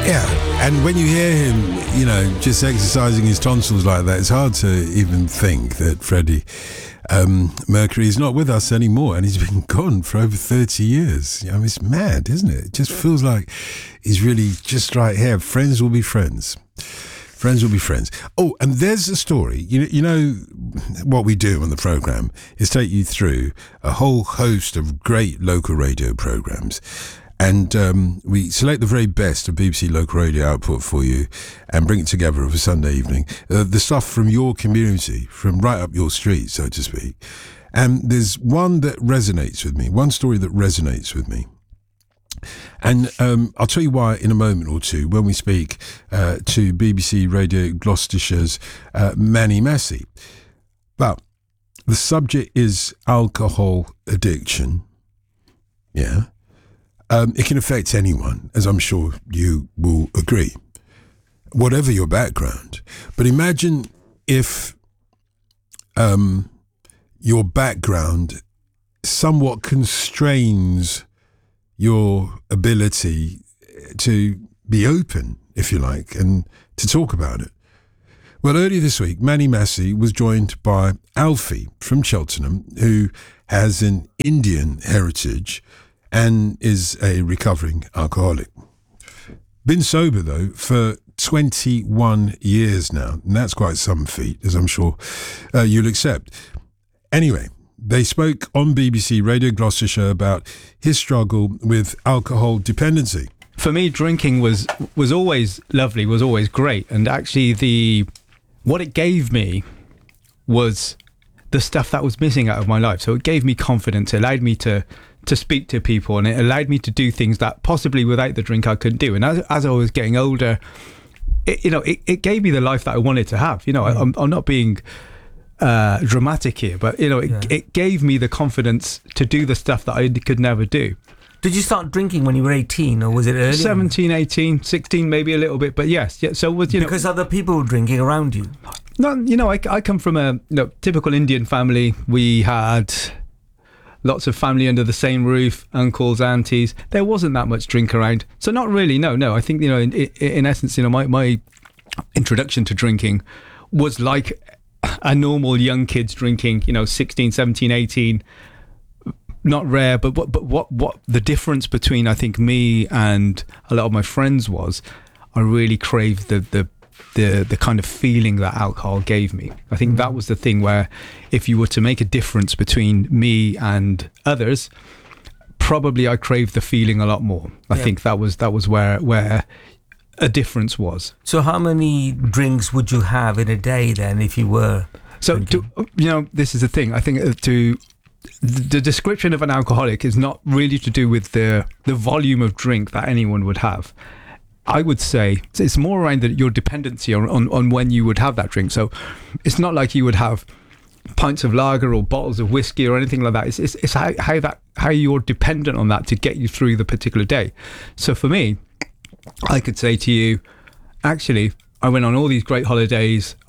Yeah, and when you hear him, you know, just exercising his tonsils like that, it's hard to even think that Freddie Mercury is not with us anymore, and he's been gone for over 30 years. I mean, it's mad, isn't it? It just feels like he's really just right here. Friends will be friends. Friends will be friends. Oh, and there's a story. You know what we do on the programme is take you through a whole host of great local radio programmes. And we select the very best of BBC local radio output for you and bring it together for Sunday evening. The stuff from your community, from right up your street, so to speak. And there's one that resonates with me, one story that resonates with me. And I'll tell you why in a moment or two when we speak to BBC Radio Gloucestershire's Manny Massey. But the subject is alcohol addiction. Yeah. It can affect anyone, as I'm sure you will agree, whatever your background. But imagine if your background somewhat constrains your ability to be open, if you like, and to talk about it. Well, earlier this week, Manny Massey was joined by Alfie from Cheltenham, who has an Indian heritage and is a recovering alcoholic. Been sober, though, for 21 years now, and that's quite some feat, as I'm sure you'll accept. Anyway, they spoke on BBC Radio Gloucestershire about his struggle with alcohol dependency. For me, drinking was always lovely, was always great, and actually what it gave me was the stuff that was missing out of my life. So it gave me confidence, it allowed me to speak to people, and it allowed me to do things that possibly without the drink I couldn't do. And as I was getting older, it gave me the life that I wanted to have. I'm not being dramatic here, but it gave me the confidence to do the stuff that I could never do. Did you start drinking when you were 18, or was it early? 17, 18, 16, maybe a little bit, but yes. Yeah, so was because other people were drinking around you. No, I come from a typical Indian family. We had lots of family under the same roof, uncles, aunties. There wasn't that much drink around. So not really, no. I think, in essence, my introduction to drinking was like a normal young kid's drinking, 16, 17, 18. Not rare, but what the difference between, I think, me and a lot of my friends was, I really craved the kind of feeling that alcohol gave me. I think that was the thing where if you were to make a difference between me and others, probably I craved the feeling a lot more. I think that was where a difference was. So how many drinks would you have in a day then if you were drinking? This is the thing. I think the description of an alcoholic is not really to do with the volume of drink that anyone would have. I would say it's more around your dependency on when you would have that drink. So it's not like you would have pints of lager or bottles of whiskey or anything like that. It's how you're dependent on that to get you through the particular day. So for me, I could say to you, actually, I went on all these great holidays.